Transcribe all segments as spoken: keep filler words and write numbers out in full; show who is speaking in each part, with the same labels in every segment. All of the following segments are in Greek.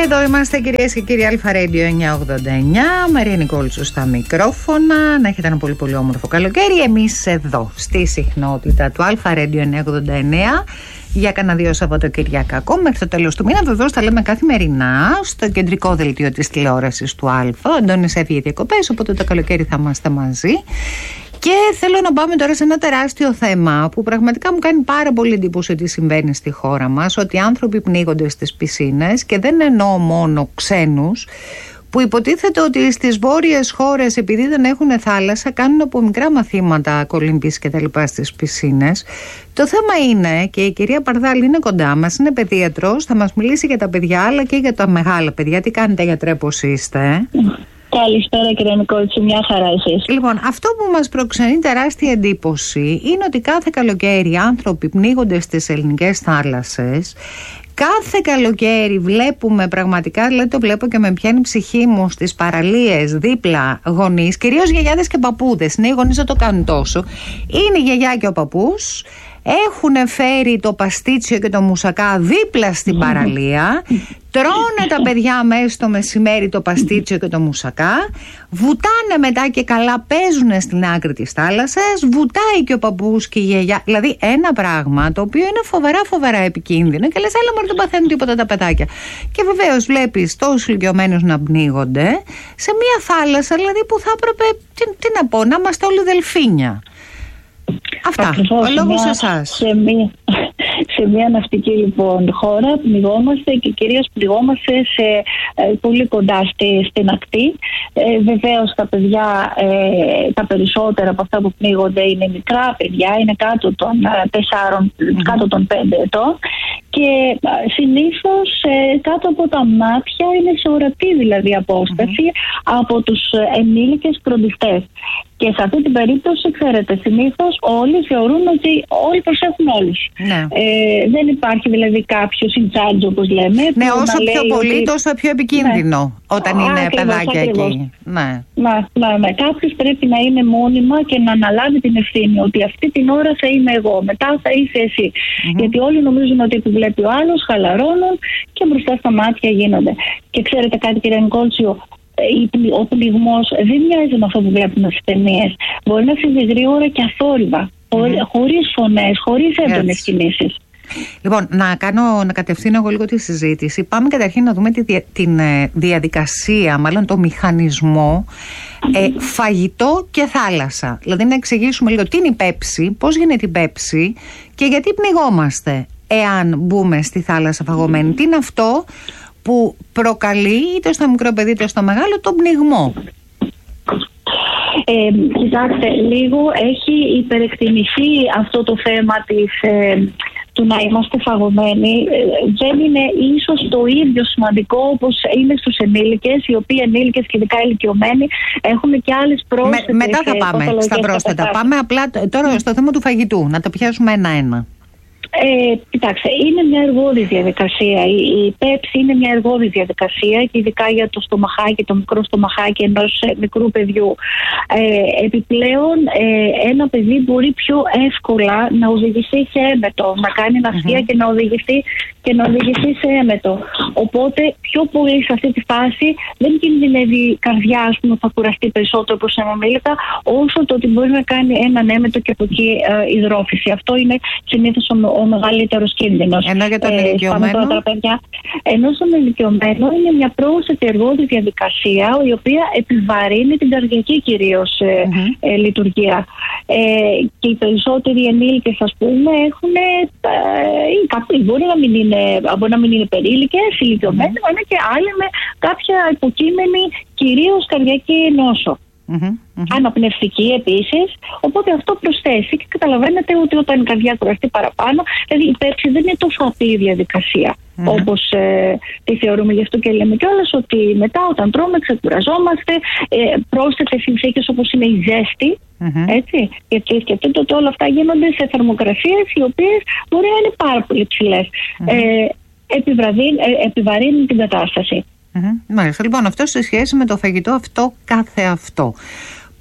Speaker 1: Εδώ είμαστε κυρίες και κύριοι, Αλφα Radio εννιακόσια ογδόντα εννιά, Μαρία Νικόλτσου στα μικρόφωνα. Να έχετε ένα πολύ πολύ όμορφο καλοκαίρι. Εμείς εδώ στη συχνότητα του Αλφα Radio εννιακόσια ογδόντα εννιά για κανένα δύο Σαββατοκυριακά ακόμα μέχρι το τέλος του μήνα. Βεβαίως τα λέμε καθημερινά στο κεντρικό δελτίο της τηλεόρασης του Αλφα. Ο Αντώνης έφυγε διακοπές, οπότε το καλοκαίρι θα είμαστε μαζί. Και θέλω να πάμε τώρα σε ένα τεράστιο θέμα που πραγματικά μου κάνει πάρα πολύ εντύπωση ότι συμβαίνει στη χώρα μας, ότι οι άνθρωποι πνίγονται στις πισίνες, και δεν εννοώ μόνο ξένους, που υποτίθεται ότι στις βόρειες χώρες, επειδή δεν έχουν θάλασσα, κάνουν από μικρά μαθήματα κολύμπης και τα λοιπά στις πισίνες. Το θέμα είναι, και η κυρία Παρδάλη είναι κοντά μας, είναι παιδίατρος, θα μας μιλήσει για τα παιδιά αλλά και για τα μεγάλα παιδιά. Τι κάνετε, γιατρέ, πώς είστε?
Speaker 2: Καλησπέρα, κύριε Νικόλτσου, μια χαρά εσείς.
Speaker 1: Λοιπόν, αυτό που μας προξενεί τεράστια εντύπωση είναι ότι κάθε καλοκαίρι άνθρωποι πνίγονται στις ελληνικές θάλασσες. Κάθε καλοκαίρι βλέπουμε πραγματικά, δηλαδή το βλέπω και με πιάνει η ψυχή μου, στις παραλίες δίπλα γονείς, κυρίως γιαγιάδες και παππούδες. Ναι, οι γονείς δεν το κάνουν τόσο. Είναι η γιαγιά και ο παππούς. Έχουν φέρει το παστίτσιο και το μουσακά δίπλα στην παραλία. Τρώνε τα παιδιά μέσα στο μεσημέρι το παστίτσιο και το μουσακά. Βουτάνε μετά και καλά, παίζουν στην άκρη της θάλασσας. Βουτάει και ο παππούς και η γιαγιά. Δηλαδή ένα πράγμα το οποίο είναι φοβερά φοβερά επικίνδυνο. Και λες, έλα μωρέ, δεν παθαίνουν τίποτα τα παιδάκια. Και βεβαίως βλέπεις τόσους ηλικιωμένους να πνίγονται σε μια θάλασσα, δηλαδή που θα έπρεπε, τι, τι να πω, να είμαστε όλοι δελφίνια. Αυτά.
Speaker 2: Ακριβώς,
Speaker 1: ο λόγος
Speaker 2: μια,
Speaker 1: σε εσάς.
Speaker 2: Σε μια, σε μια ναυτική λοιπόν χώρα πνιγόμαστε, και κυρίως πνιγόμαστε σε, ε, πολύ κοντά στη, στην ακτή. Ε, βεβαίως τα παιδιά, ε, τα περισσότερα από αυτά που πνίγονται είναι μικρά παιδιά, είναι κάτω των τεσσάρων, mm-hmm. κάτω των πέντε ετών, και ε, συνήθως ε, κάτω από τα μάτια είναι σε ορατή δηλαδή απόσταση mm-hmm. από τους ενήλικες φροντιστές. Και σε αυτή την περίπτωση, ξέρετε, συνήθως όλοι θεωρούν ότι όλοι προσέχουν όλους.
Speaker 1: Ναι.
Speaker 2: Ε, δεν υπάρχει δηλαδή κάποιο in charge, όπως λέμε.
Speaker 1: Ναι, όσο πιο πολύ, ότι... τόσο πιο επικίνδυνο, ναι, όταν είναι ακριβώς, παιδάκια ακριβώς. Εκεί. Ναι.
Speaker 2: Ναι, ναι, ναι. Κάποιος πρέπει να είναι μόνιμα και να αναλάβει την ευθύνη ότι αυτή την ώρα θα είμαι εγώ, μετά θα είσαι εσύ. Mm-hmm. Γιατί όλοι νομίζουν ότι επιβλέπει ο άλλος, χαλαρώνουν και μπροστά στα μάτια γίνονται. Και ξέρετε κάτι, κύριε Νικόλτσιο, ο πληγμός δεν μοιάζει με αυτό που βλέπουμε στις ταινίες. Μπορεί να συμβεί γρήγορα και αθόρυβα, mm-hmm. χωρίς φωνές, χωρίς έντονες κινήσεις.
Speaker 1: Λοιπόν, να, κάνω, να κατευθύνω εγώ λίγο τη συζήτηση. Πάμε καταρχήν να δούμε τη δια, την ε, διαδικασία, μάλλον το μηχανισμό ε, φαγητό και θάλασσα. Δηλαδή να εξηγήσουμε λίγο τι είναι η πέψη, πώς γίνεται η πέψη και γιατί πνιγόμαστε εάν μπούμε στη θάλασσα φαγωμένη. Τι είναι αυτό που προκαλεί είτε στο μικρό παιδί είτε στο μεγάλο τον πνιγμό?
Speaker 2: Ε, κοιτάξτε, λίγο έχει υπερεκτιμηθεί αυτό το θέμα της, ε, του να είμαστε φαγωμένοι. Ε, δεν είναι ίσως το ίδιο σημαντικό όπως είναι στους ενήλικες, οι οποίοι ενήλικες και ειδικά ηλικιωμένοι έχουν και άλλες πρόσθετες. Με,
Speaker 1: μετά θα πάμε στα πρόσθετα. Πάμε απλά τώρα στο θέμα του φαγητού, να τα πιάσουμε ένα-ένα.
Speaker 2: Ε, κοιτάξτε, είναι μια εργώδης διαδικασία. Η, η πέψη είναι μια εργώδης διαδικασία, και ειδικά για το στομαχάκι, το μικρό στομαχάκι ενός ε, μικρού παιδιού. Ε, επιπλέον, ε, ένα παιδί μπορεί πιο εύκολα να οδηγηθεί σε έμετο, να κάνει ναυτία mm-hmm. και να οδηγηθεί και να οδηγηθεί σε έμετο. Οπότε, πιο πολύ σε αυτή τη φάση δεν κινδυνεύει η καρδιά, ας πούμε, θα κουραστεί περισσότερο προς αιμομήλικα, όσο το ότι μπορεί να κάνει έναν έμετο και από εκεί ε, υδρόφυση. Αυτό είναι συνήθως ο ο μεγαλύτερος κίνδυνος.
Speaker 1: Ενώ για τον ε, ηλικιωμένο.
Speaker 2: Ενώ στον ηλικιωμένο είναι μια πρόσθετη εργώδη διαδικασία, η οποία επιβαρύνει την καρδιακή κυρίως ε, mm-hmm. ε, λειτουργία. Ε, και οι περισσότεροι ενήλικες, ας πούμε, έχουν ε, κάποιοι μπορεί να μην είναι, μπορεί να μην είναι περίλικες, ηλικιωμένοι, mm-hmm. αλλά και άλλοι με κάποια υποκείμενη κυρίως καρδιακή νόσο. Mm-hmm, mm-hmm. Αναπνευστική επίσης. Οπότε αυτό προσθέσει, και καταλαβαίνετε ότι όταν η καρδιά κουραστεί παραπάνω, δηλαδή η πέψη δεν είναι τόσο απλή διαδικασία mm-hmm. όπως ε, τη θεωρούμε. Γι' αυτό και λέμε κιόλας ότι μετά όταν τρώμε ξεκουραζόμαστε, ε, πρόσθετες συνθήκες όπως είναι η ζέστη. Mm-hmm. Έτσι, γιατί σκεφτείτε ότι όλα αυτά γίνονται σε θερμοκρασίες οι οποίες μπορεί να είναι πάρα πολύ ψηλές. Mm-hmm. ε, ε, επιβαρύνουν την κατάσταση.
Speaker 1: Mm-hmm. Μάλιστα, λοιπόν, αυτό σε σχέση με το φαγητό αυτό καθεαυτό.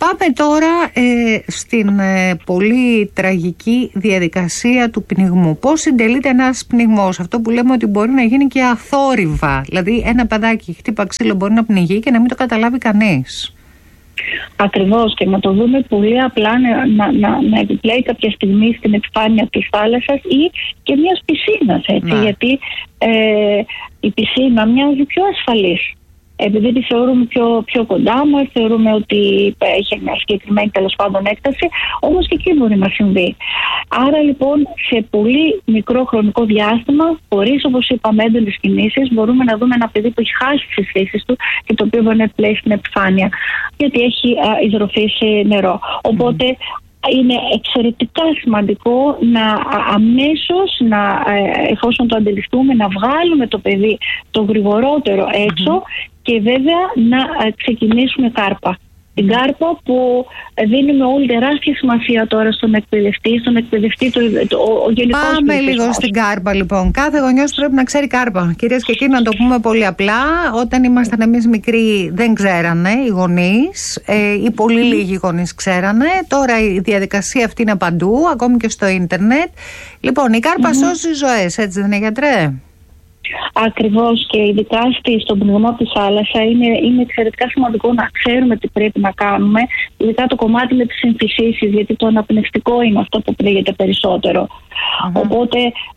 Speaker 1: Πάμε τώρα ε, στην ε, πολύ τραγική διαδικασία του πνιγμού. Πώς συντελείται ένας πνιγμός? Αυτό που λέμε ότι μπορεί να γίνει και αθόρυβα. Δηλαδή ένα παιδάκι χτύπα ξύλο μπορεί να πνιγεί και να μην το καταλάβει κανείς.
Speaker 2: Ακριβώς, και να το δούμε πολύ απλά να, να, να, να επιπλέει κάποια στιγμή στην επιφάνεια της θάλασσας ή και μιας πισίνας, έτσι, γιατί ε, η πισίνα μοιάζει πιο ασφαλής. Επειδή τη θεωρούμε πιο, πιο κοντά μας, θεωρούμε ότι έχει μια συγκεκριμένη τέλος πάντων έκταση, όμως και εκεί μπορεί να συμβεί. Άρα λοιπόν σε πολύ μικρό χρονικό διάστημα, χωρίς, όπως είπαμε, έντονες κινήσεις, μπορούμε να δούμε ένα παιδί που έχει χάσει τις αισθήσεις του και το οποίο μπορεί να πλέει στην επιφάνεια, γιατί έχει α, υδροφήσει νερό. Οπότε είναι εξαιρετικά σημαντικό να αμέσως, να, εφόσον το αντιληφθούμε, να βγάλουμε το παιδί το γρηγορότερο έξω mm-hmm. και βέβαια να ξεκινήσουμε κάρπα. Την κάρπα που δίνουμε όλη τεράστια σημασία τώρα στον εκπαιδευτή, στον εκπαιδευτή το, το, ο γενικός.
Speaker 1: Πάμε λίγο στην κάρπα λοιπόν. Κάθε γονιός πρέπει να ξέρει κάρπα. Κυρίες και κύριοι, να το πούμε πολύ απλά. Όταν ήμασταν εμείς μικροί δεν ξέρανε οι γονείς, ε, οι πολύ λίγοι γονείς ξέρανε. Τώρα η διαδικασία αυτή είναι παντού, ακόμη και στο ίντερνετ. Λοιπόν, η κάρπα mm-hmm. σώζει ζωές, έτσι δεν είναι, γιατρέ?
Speaker 2: Ακριβώς, και ειδικά στον πνιγμό από τη θάλασσα είναι, είναι εξαιρετικά σημαντικό να ξέρουμε τι πρέπει να κάνουμε, ειδικά το κομμάτι με τις εμφυσίσεις, γιατί το αναπνευστικό είναι αυτό που πνίγεται περισσότερο. Mm-hmm. Οπότε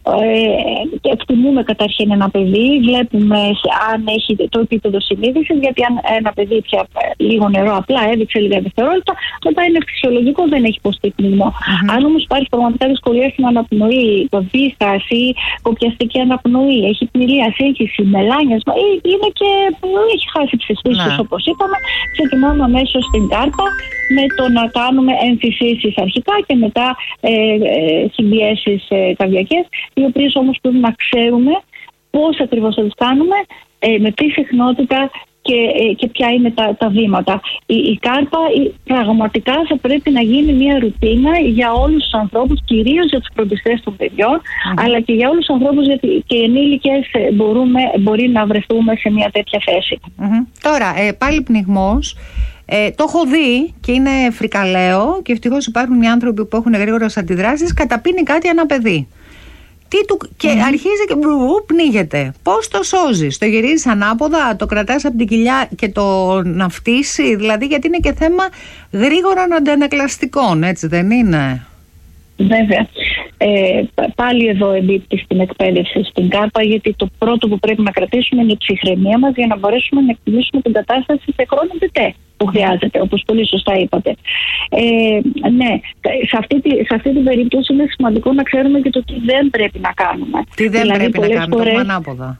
Speaker 2: ε, εκτιμούμε καταρχήν ένα παιδί, βλέπουμε αν έχει το επίπεδο συνείδησης, γιατί αν ένα παιδί πια λίγο νερό απλά έδειξε λίγα δευτερόλεπτα, μετά είναι φυσιολογικό, δεν έχει υποστεί πνιγμό. Mm-hmm. Αν όμως υπάρχει πραγματικά δυσκολία στην αναπνοή, βήχας ή κοπιαστική αναπνοή, έχει πνηλία, σύγχυση, μελάνιασμα ή είναι και έχει χάσει τις αισθήσεις mm-hmm. όπως είπαμε, ξεκινάμε αμέσως στην κάρπα με το να κάνουμε εμφυσίσεις αρχικά και μετά ε, ε, συμπιέσεις ε, καρδιακές, οι οποίες όμως πρέπει να ξέρουμε πώς ακριβώς θα τις κάνουμε, ε, με τι συχνότητα και, ε, και ποια είναι τα, τα βήματα. Η, η κάρπα η, πραγματικά θα πρέπει να γίνει μια ρουτίνα για όλους τους ανθρώπους, κυρίως για τους φροντιστές των παιδιών, mm-hmm. αλλά και για όλους τους ανθρώπους, γιατί και οι ενήλικες μπορούμε, μπορεί να βρεθούμε σε μια τέτοια θέση.
Speaker 1: Mm-hmm. Τώρα, ε, πάλι πνιγμός. Ε, το έχω δει και είναι φρικαλαίο και ευτυχώς υπάρχουν οι άνθρωποι που έχουν γρήγορες αντιδράσεις. Καταπίνει κάτι ένα παιδί. Τι του, και mm-hmm. αρχίζει και μπρου, πνίγεται. Πώς το σώζεις? Το γυρίζεις ανάποδα, το κρατάς από την κοιλιά και το ναυτίσει? Δηλαδή, γιατί είναι και θέμα γρήγορων αντανακλαστικών, έτσι δεν είναι?
Speaker 2: Βέβαια. Ε, πάλι εδώ εμπίπτει στην εκπαίδευση στην κάρπα, γιατί το πρώτο που πρέπει να κρατήσουμε είναι η ψυχραιμία μας για να μπορέσουμε να εκτιμήσουμε την κατάσταση σε χρόνο τετέ που χρειάζεται, όπως πολύ σωστά είπατε. Ε, ναι, σε αυτή, τη, σε αυτή την περίπτωση είναι σημαντικό να ξέρουμε και το τι δεν πρέπει να κάνουμε.
Speaker 1: Τι δεν δηλαδή, πρέπει να κάνουμε, φορές, ανάποδα.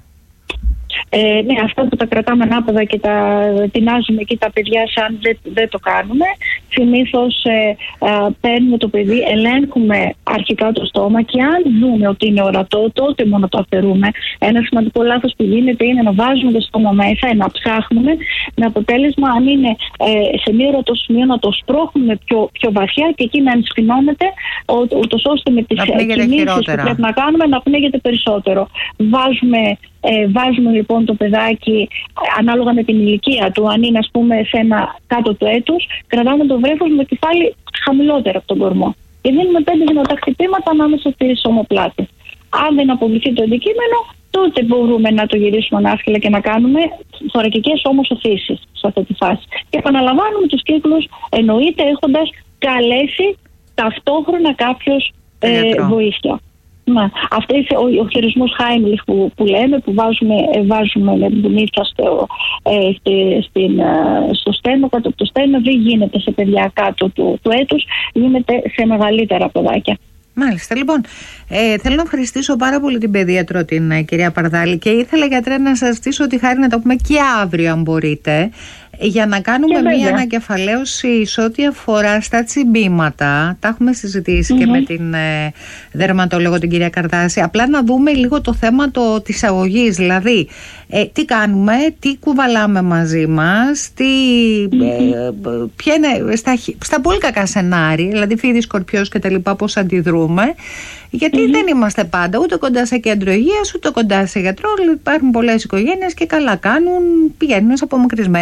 Speaker 2: Ε, ναι, αυτά που τα κρατάμε ανάποδα και τα τεινάζουμε εκεί τα παιδιά σαν δεν, δεν το κάνουμε. Συνήθως ε, ε, παίρνουμε το παιδί, ελέγχουμε αρχικά το στόμα και αν δούμε ότι είναι ορατό, τότε μόνο το αφαιρούμε. Ένα σημαντικό λάθος που γίνεται είναι να βάζουμε το στόμα μέσα, να ψάχνουμε, με αποτέλεσμα αν είναι ε, σε μία ορατό σημείο να το σπρώχνουμε πιο, πιο βαθιά και εκεί να ενσπινώνεται, ούτως ώστε με τις κινήσεις που πρέπει να κάνουμε να πνίγεται περισσότερο. Βάζουμε Ε, βάζουμε λοιπόν το παιδάκι ανάλογα με την ηλικία του, αν είναι ας πούμε σε ένα κάτω του έτους, κρατάμε το βρέφος με κεφάλι χαμηλότερο από τον κορμό και δίνουμε πέντε δυνατά χτυπήματα ανάμεσα στις ομοπλάτες. Αν δεν αποβληθεί το αντικείμενο, τότε μπορούμε να το γυρίσουμε ανάσκελα και να κάνουμε θωρακικές όμως οθήσεις σε αυτή τη φάση. Και επαναλαμβάνουμε τους κύκλους, εννοείται έχοντας καλέσει ταυτόχρονα κάποιος ε, βοήθεια. Ναι. Αυτές, ο, ο χειρισμός Χάιμλιχ που, που λέμε, που βάζουμε, βάζουμε με την μπουνίτσα στο, ε, στη, στην, στο στέμμα, κάτω από το στέμμα, δεν γίνεται σε παιδιά κάτω του, του έτους, γίνεται σε μεγαλύτερα παιδάκια.
Speaker 1: Μάλιστα. Λοιπόν, ε, θέλω να ευχαριστήσω πάρα πολύ την παιδίατρο, την ε, κυρία Παρδάλη, και ήθελα, γιατρέ, να σας ζητήσω ότι χάρη να τα πούμε και αύριο, αν μπορείτε, για να κάνουμε μία ανακεφαλαίωση σε ό,τι αφορά στα τσιμπήματα. Τα έχουμε συζητήσει mm-hmm. και με την ε, δερματολόγο, την κυρία Καρδάση. Απλά να δούμε λίγο το θέμα το, της αγωγής. Δηλαδή, ε, τι κάνουμε, τι κουβαλάμε μαζί μας, τι, mm-hmm. ε, ποια είναι στα, στα πολύ κακά σενάρια, δηλαδή φίδι, σκορπιός και τα λοιπά, πώς αντιδρούμε. Γιατί mm-hmm. δεν είμαστε πάντα ούτε κοντά σε κέντρο υγείας, ούτε κοντά σε γιατρό. Υπάρχουν πολλές οικογένειες και καλά κάνουν, πηγαίνουν σε απομακρυσμένες παραλίες.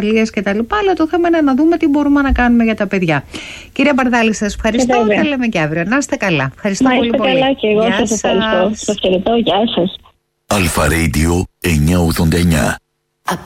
Speaker 1: ασφαλείας κτλ. Αλλά το θέμα είναι να δούμε τι μπορούμε να κάνουμε για τα παιδιά. Κυρία Μπαρδάλη, σας ευχαριστώ. Τα λέμε και αύριο. Να είστε καλά. Ευχαριστώ
Speaker 2: Μα
Speaker 1: πολύ
Speaker 2: είστε
Speaker 1: πολύ.
Speaker 2: καλά και εγώ σας ευχαριστώ. Σας χαιρετώ. Γεια σας.
Speaker 3: Αλφα Radio εννιακόσια ογδόντα εννιά.